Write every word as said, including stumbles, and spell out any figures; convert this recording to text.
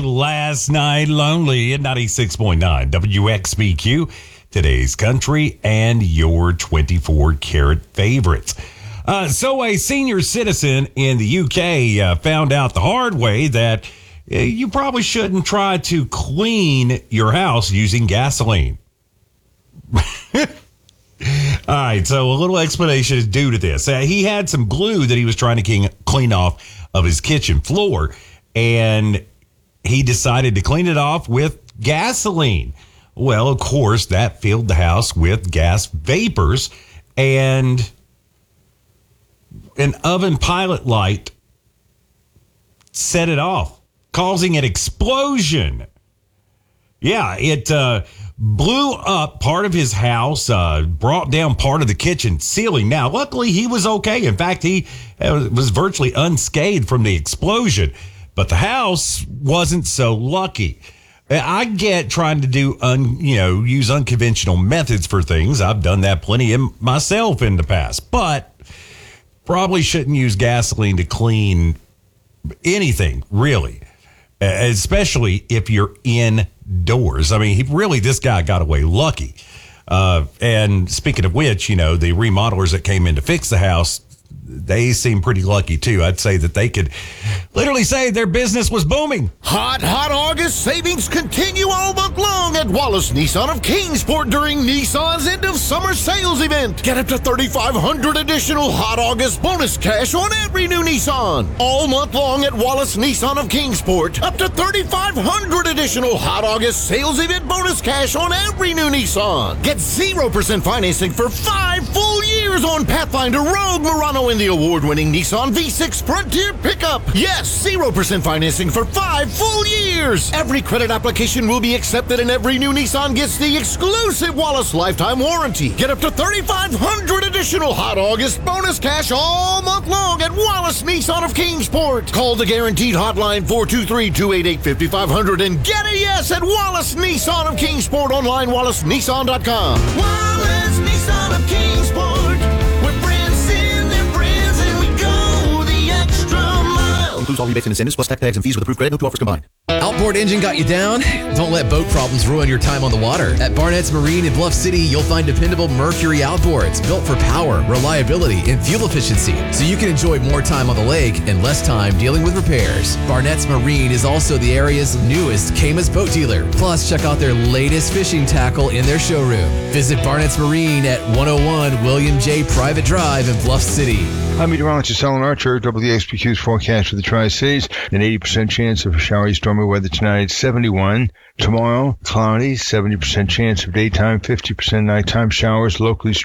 Last Night Lonely at ninety-six point nine W X B Q, today's country and your twenty-four karat favorites. Uh, so a senior citizen in the U K uh, found out the hard way that uh, you probably shouldn't try to clean your house using gasoline. All right, so a little explanation is due to this. Uh, he had some glue that he was trying to king, clean off of his kitchen floor, and he decided to clean it off with gasoline. Well, of course, that filled the house with gas vapors, and an oven pilot light set it off, causing an explosion. Yeah, it uh, blew up part of his house, uh, brought down part of the kitchen ceiling. Now, luckily, he was okay. In fact, he uh, was virtually unscathed from the explosion. But the house wasn't so lucky. I get trying to do, un, you know, use unconventional methods for things. I've done that plenty in myself in the past. But probably shouldn't use gasoline to clean anything, really. Especially if you're indoors. I mean, he really, this guy got away lucky. Uh, and speaking of which, you know, the remodelers that came in to fix the house, they seem pretty lucky, too. I'd say that they could literally say their business was booming. Hot, hot August savings continue all month long at Wallace Nissan of Kingsport during Nissan's end of summer sales event. Get up to thirty-five hundred dollars additional Hot August bonus cash on every new Nissan. All month long at Wallace Nissan of Kingsport. Up to thirty-five hundred dollars additional Hot August sales event bonus cash on every new Nissan. Get zero percent financing for five full years on Pathfinder, Rogue, Murano, and the award-winning Nissan V six Frontier pickup. Yes, zero percent financing for five full years. Every credit application will be accepted and every new Nissan gets the exclusive Wallace lifetime warranty. Get up to thirty-five hundred dollars additional Hot August bonus cash all month long at Wallace Nissan of Kingsport. Call the guaranteed hotline four two three, two eight eight, five five zero zero and get a yes at Wallace Nissan of Kingsport. Online, wallace nissan dot com. Wallace Nissan of Kingsport. Includes all rebates and incentives plus tax tags and fees with approved credit. No two offers combined. Outboard engine got you down? Don't let boat problems ruin your time on the water. At Barnett's Marine in Bluff City, you'll find dependable Mercury outboards built for power, reliability, and fuel efficiency, so you can enjoy more time on the lake and less time dealing with repairs. Barnett's Marine is also the area's newest Caymas boat dealer. Plus, check out their latest fishing tackle in their showroom. Visit Barnett's Marine at one oh one William J. Private Drive in Bluff City. I'm meteorologist Alan Archer. W X B Q's forecast for the Tri-Cities. An eighty percent chance of showery, stormy weather tonight, seventy-one. Tomorrow, cloudy, seventy percent chance of daytime, fifty percent nighttime showers, locally